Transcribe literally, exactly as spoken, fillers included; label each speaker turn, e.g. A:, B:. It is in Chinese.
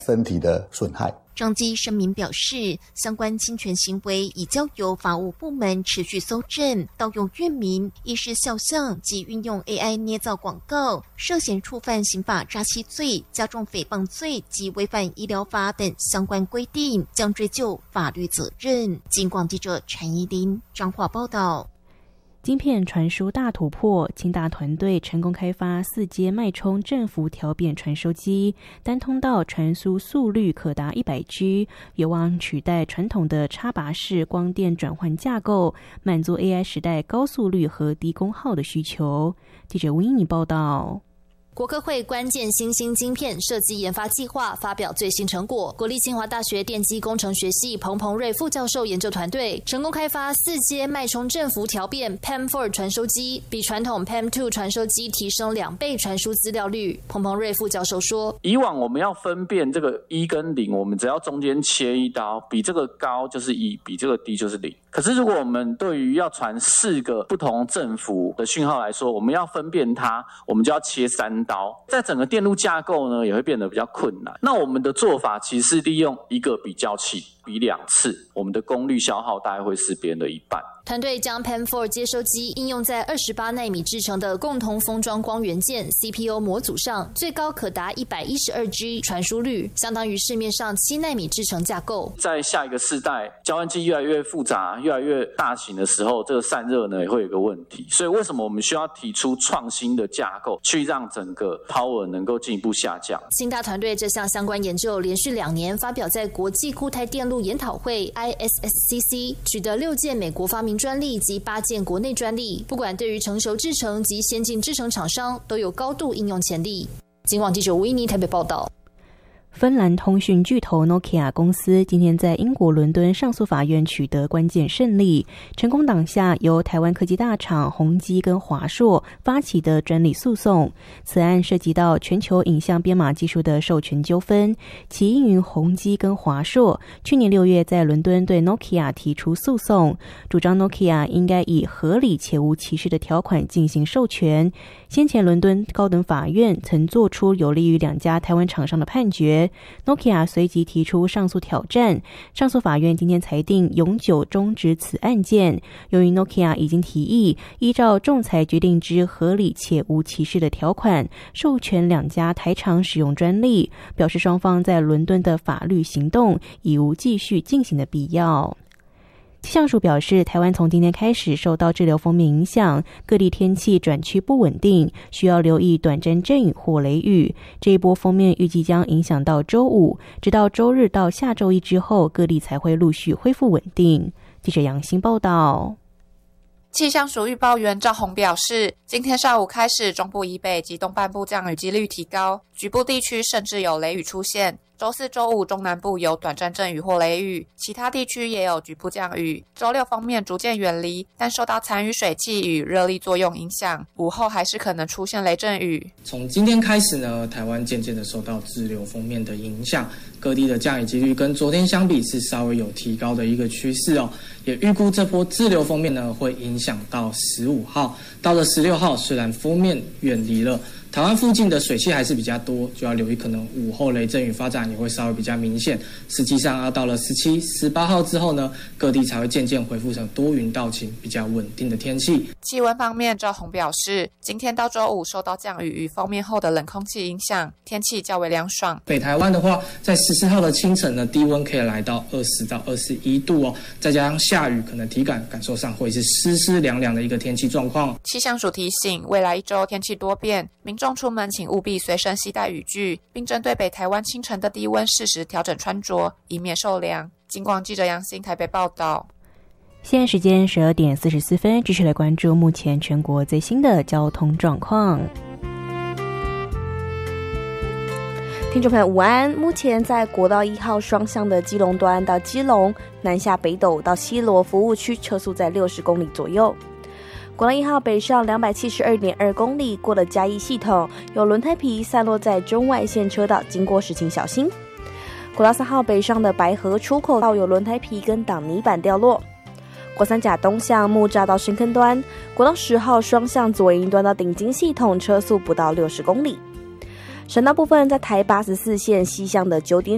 A: 身体的损害。
B: 张基声明表示，相关侵权行为已交由法务部门持续搜证，盗用院名、意识肖像及运用 A I 捏造广告，涉嫌触犯刑法诈欺罪、加重诽谤罪及违反医疗法等相关规定，将追究法律责任。警广记者陈怡琳彰化报道。
C: 晶片传输大突破，清大团队成功开发四阶脉冲振幅调变传输机，单通道传输速率可达 一百G， 有望取代传统的插拔式光电转换架构，满足 A I 时代高速率和低功耗的需求。记者吴英妮报道。
D: 国科会关键新兴晶片设计研发计划发表最新成果，国立清华大学电机工程学系彭鹏瑞副教授研究团队成功开发四阶脉冲振幅调变 P A M 四 传输机，比传统 P A M 二 传输机提升两倍传输资料率。彭鹏瑞副教授说，
E: 以往我们要分辨这个一跟零，我们只要中间切一刀，比这个高就是一，比这个低就是零。可是如果我们对于要传四个不同振幅的讯号来说，我们要分辨它，我们就要切三刀，在整个电路架构呢也会变得比较困难。那我们的做法其实是利用一个比较器比两次，我们的功率消耗大概会是别人的一半。
D: 团队将 P A M 四 接收机应用在二十八奈米制成的共同封装光元件 C P U 模组上，最高可达 一百一十二G 传输率，相当于市面上七奈米制成架构。在下一个世代交换机越来越复杂、越来越大型的时候，这个散热呢也会有一个问题。所以为什么我们需要提出创新的架构，去让整个 power 能够进一步下降？清大团队这项相关研究连续两年发表在国际固态电路研讨会 I S S C C， 取得六件美国发明专利及八件国内专利，不管对于成熟制程及先进制程厂商都有高度应用潜力。警广记者吴依妮台北报道。
C: 芬兰通讯巨头 Nokia 公司今天在英国伦敦上诉法院取得关键胜利，成功挡下由台湾科技大厂宏基跟华硕发起的专利诉讼。此案涉及到全球影像编码技术的授权纠纷，起因于宏基跟华硕去年六月在伦敦对 Nokia 提出诉讼，主张 Nokia 应该以合理且无歧视的条款进行授权。先前伦敦高等法院曾做出有利于两家台湾厂商的判决，Nokia 随即提出上诉挑战，上诉法院今天裁定永久终止此案件。由于 Nokia 已经提议依照仲裁决定之合理且无歧视的条款授权两家台厂使用专利，表示双方在伦敦的法律行动已无继续进行的必要。气象署表示，台湾从今天开始受到滞留锋面影响，各地天气转趋不稳定，需要留意短暂阵雨或雷雨。这一波锋面预计将影响到周五，直到周日到下周一之后，各地才会陆续恢复稳定。记者杨欣报道。
F: 气象署预报员赵宏表示，今天上午开始，中部以北及东半部降雨几率提高，局部地区甚至有雷雨出现。周四、周五中南部有短暂阵雨或雷雨，其他地区也有局部降雨。周六方面逐渐远离，但受到残余水汽与热力作用影响，午后还是可能出现雷阵雨。
G: 从今天开始呢，台湾渐渐的受到滞留锋面的影响，各地的降雨几率跟昨天相比是稍微有提高的一个趋势哦。也预估这波滞留锋面呢会影响到十五号，到了十六号，虽然锋面远离了，台湾附近的水汽还是比较多，就要留意可能午后雷阵雨发展也会稍微比较明显。实际上要到了十七、十八号之后呢，各地才会渐渐恢复成多云到晴、比较稳定的天气。
F: 气温方面，赵宏表示，今天到周五受到降雨与锋面后的冷空气影响，天气较为凉爽。
G: 北台湾的话，在十四号的清晨呢，低温可以来到二十到二十一度哦，再加上下雨，可能体感感受上会是湿湿凉凉的一个天气状况。
F: 气象署提醒，未来一周天气多变，民众出门请务必随身携带雨具，并针对北台湾清晨的低温适时调整穿着，以免受凉。警广记者杨欣台北报道。
C: 现在时间十二点四十四分，继续来关注目前全国最新的交通状况。
H: 听众朋友午安，目前在国道一号双向的基隆端到基隆，南下北斗到西螺服务区车速在六十公里左右。国道一号北上两百七十二点二公里，过了嘉义系统，有轮胎皮散落在中外线车道，经过时请小心。国道三号北上的白河出口道有轮胎皮跟挡泥板掉落。国三甲东向木栅到深坑端，国道十号双向左营端到顶金系统，车速不到六十公里。省道部分，在台八十四线西向的九点